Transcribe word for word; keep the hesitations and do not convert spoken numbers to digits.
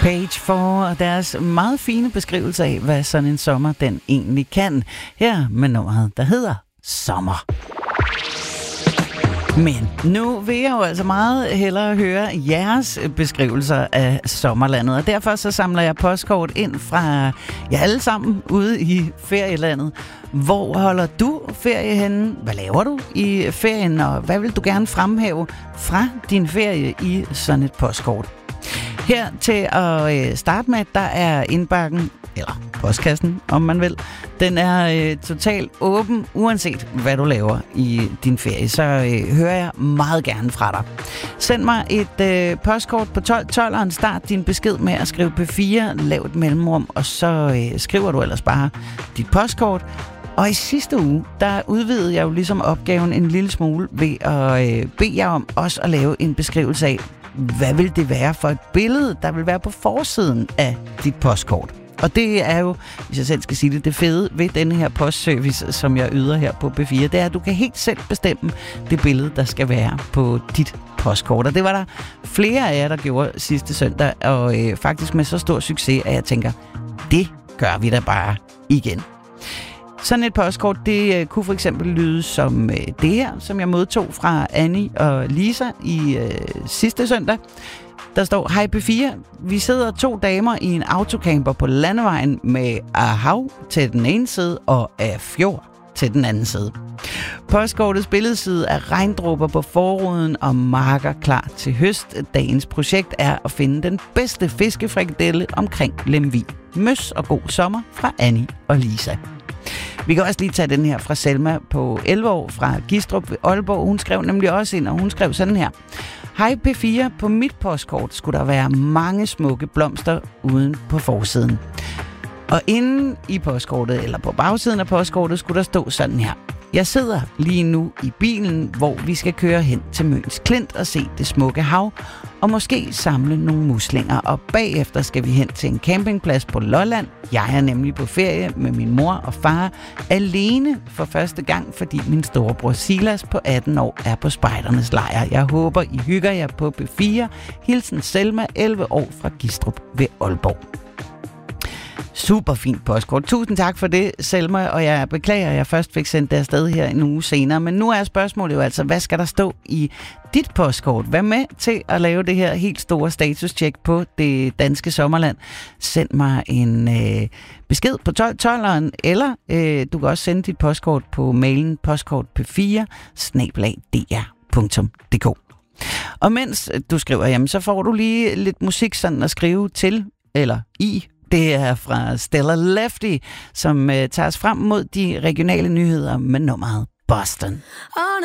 Page for deres meget fine beskrivelse af, hvad sådan en sommer den egentlig kan. Her med nummeret, der hedder Sommer. Men nu vil jeg jo altså meget hellere høre jeres beskrivelser af sommerlandet, og derfor så samler jeg postkort ind fra jer alle sammen ude i ferielandet. Hvor holder du ferie henne? Hvad laver du i ferien, og hvad vil du gerne fremhæve fra din ferie i sådan et postkort? Her til at starte med, der er indbakken, eller postkassen, om man vil. Den er øh, totalt åben, uanset hvad du laver i din ferie. Så øh, hører jeg meget gerne fra dig. Send mig et øh, postkort på tolv tolv, start din besked med at skrive P fire, lav et mellemrum, og så øh, skriver du ellers bare dit postkort. Og i sidste uge, der udvidede jeg jo ligesom opgaven en lille smule ved at øh, bede jer om også at lave en beskrivelse af, hvad vil det være for et billede, der vil være på forsiden af dit postkort. Og det er jo, hvis jeg selv skal sige det, det fede ved denne her postservice, som jeg yder her på P fire, det er, at du kan helt selv bestemme det billede, der skal være på dit postkort. Og det var der flere af jer, der gjorde sidste søndag, og øh, faktisk med så stor succes, at jeg tænker, det gør vi da bare igen. Sådan et postkort, det øh, kunne for eksempel lyde som øh, det her, som jeg modtog fra Annie og Lisa i øh, sidste søndag. Der står, hej P fire, vi sidder to damer i en autocamper på landevejen med af hav til den ene side og af fjord til den anden side. Postkortets billedside er regndråber på forruden og marker klar til høst. Dagens projekt er at finde den bedste fiskefrikadelle omkring Lemvig. Møs og god sommer fra Annie og Lisa. Vi kan også lige tage den her fra Selma på elleve år fra Gistrup ved Aalborg. Hun skrev nemlig også ind, og hun skrev sådan her. Hej P fire, på mit postkort skulle der være mange smukke blomster uden på forsiden. Og inde i postkortet, eller på bagsiden af postkortet, skulle der stå sådan her. Jeg sidder lige nu i bilen, hvor vi skal køre hen til Møns Klint og se det smukke hav, og måske samle nogle muslinger. Og bagefter skal vi hen til en campingplads på Lolland. Jeg er nemlig på ferie med min mor og far, alene for første gang, fordi min storebror Silas på atten år er på spejdernes lejr. Jeg håber, I hygger jer på P fire. Hilsen Selma, elleve år fra Gistrup ved Aalborg. Super fint postkort. Tusind tak for det, Selma, og jeg beklager, at jeg først fik sendt det afsted her en uge senere. Men nu er spørgsmålet jo altså, hvad skal der stå i dit postkort? Vær med til at lave det her helt store status-check på det danske sommerland. Send mig en øh, besked på tolv tolv, eller øh, du kan også sende dit postkort på mailen postkort p fire snabel-a d r punktum d k. Og mens du skriver hjem, så får du lige lidt musik sådan at skrive til, eller i. Det er fra Stella Lefty, som øh, tager os frem mod de regionale nyheder med nummeret Boston.